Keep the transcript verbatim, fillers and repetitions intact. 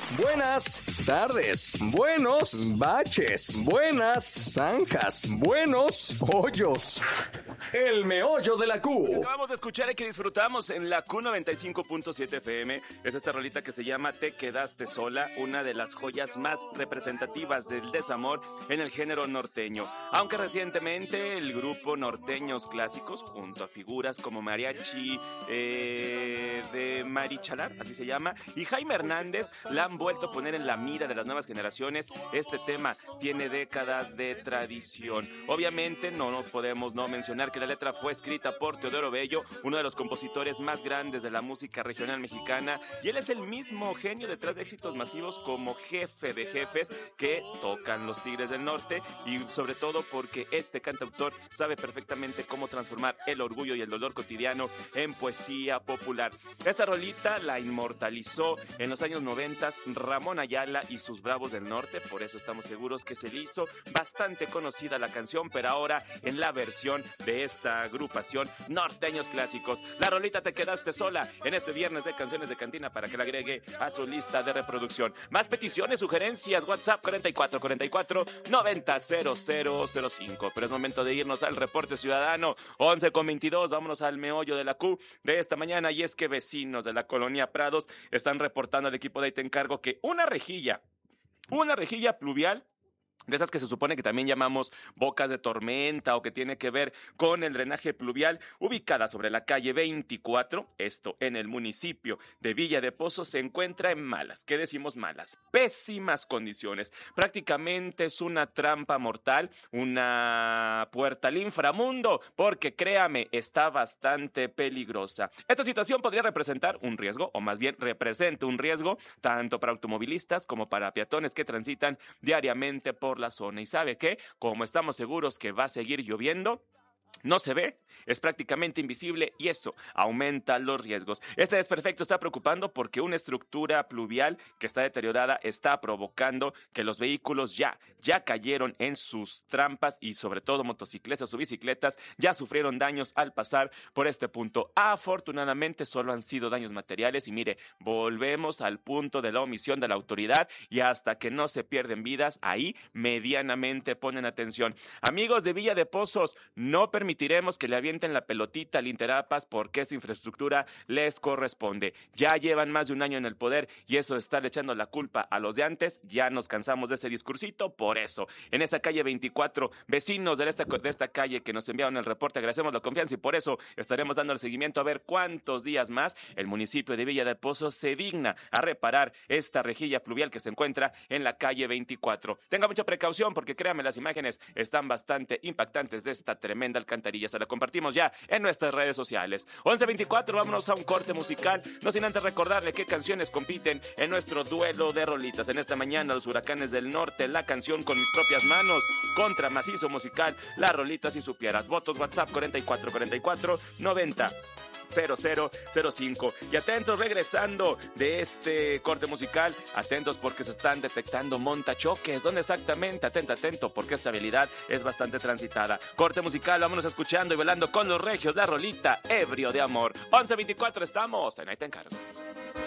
Buenas tardes, buenos baches, buenas zanjas, buenos hoyos. El meollo de la Q. Acabamos de escuchar y que disfrutamos en la Q noventa y cinco punto siete F M. Es esta rolita que se llama Te Quedaste Sola, una de las joyas más representativas del desamor en el género norteño. Aunque recientemente el grupo Norteños Clásicos, junto a figuras como Mariachi eh, de Marichalar, así se llama, y Jaime Hernández, la han vuelto a poner en la mira de las nuevas generaciones. Este tema tiene décadas de tradición. Obviamente no nos podemos no mencionar que la letra fue escrita por Teodoro Bello, uno de los compositores más grandes de la música regional mexicana, y él es el mismo genio detrás de éxitos masivos como Jefe de Jefes, que tocan los Tigres del Norte, y sobre todo porque este cantautor sabe perfectamente cómo transformar el orgullo y el dolor cotidiano en poesía popular. Esta rolita la inmortalizó en los años noventa Ramón Ayala y sus Bravos del Norte, por eso estamos seguros que se le hizo bastante conocida la canción, pero ahora en la versión de esta agrupación Norteños Clásicos. La rolita Te Quedaste Sola en este viernes de Canciones de Cantina para que la agregue a su lista de reproducción. Más peticiones, sugerencias, WhatsApp cuarenta y cuatro cuarenta y cuatro noventa cero cero cero cinco. Pero es momento de irnos al reporte ciudadano. once con veintidós, vámonos al meollo de la Q de esta mañana, y es que vecinos de la colonia Prados están reportando al equipo de Ahí Te Encargo que una rejilla, una rejilla pluvial, de esas que se supone que también llamamos bocas de tormenta o que tiene que ver con el drenaje pluvial, ubicada sobre la calle veinticuatro, esto en el municipio de Villa de Pozos, se encuentra en malas, ¿qué decimos malas? Pésimas condiciones. Prácticamente es una trampa mortal, una puerta al inframundo, porque créame, está bastante peligrosa. Esta situación podría representar un riesgo, o más bien representa un riesgo, tanto para automovilistas como para peatones que transitan diariamente por la zona. ¿Y sabe qué? Como estamos seguros que va a seguir lloviendo, no se ve, es prácticamente invisible, y eso aumenta los riesgos. Este desperfecto está preocupando porque una estructura pluvial que está deteriorada está provocando que los vehículos ya, ya cayeron en sus trampas, y sobre todo motocicletas o bicicletas ya sufrieron daños al pasar por este punto. Afortunadamente solo han sido daños materiales, y mire, volvemos al punto de la omisión de la autoridad, y hasta que no se pierden vidas, ahí medianamente ponen atención. Amigos de Villa de Pozos, no permitiremos que le avienten la pelotita al Interapas, porque esta infraestructura les corresponde. Ya llevan más de un año en el poder, y eso de estar echando la culpa a los de antes, ya nos cansamos de ese discursito. Por eso, en esta calle veinticuatro, vecinos de esta, de esta calle que nos enviaron el reporte, agradecemos la confianza, y por eso estaremos dando el seguimiento a ver cuántos días más el municipio de Villa de Pozos se digna a reparar esta rejilla pluvial que se encuentra en la calle veinticuatro. Tenga mucha precaución, porque créanme, las imágenes están bastante impactantes de esta tremenda alcantarilla. Se la compartimos ya en nuestras redes sociales. once veinticuatro, vámonos a un corte musical, no sin antes recordarle qué canciones compiten en nuestro duelo de rolitas. En esta mañana, los Huracanes del Norte, la canción Con Mis Propias Manos, contra Macizo Musical, las rolitas Si Supieras. Votos WhatsApp cuarenta y cuatro cuarenta y cuatro noventa cero cero cero cinco. Y atentos, regresando de este corte musical, atentos porque se están detectando montachoques. ¿Dónde exactamente? Atento, atento, porque esta habilidad es bastante transitada. Corte musical, vámonos escuchando y velando con los regios la rolita Ebrio de Amor. once veinticuatro, estamos en Ahí Te Encargo.